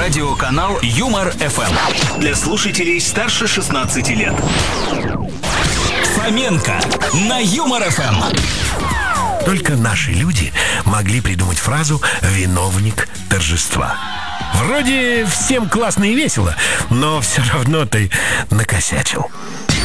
Радиоканал Юмор ФМ. Для слушателей старше 16 лет. Фоменко на Юмор ФМ. Только наши люди могли придумать фразу «виновник торжества». Вроде всем классно и весело, но все равно ты накосячил.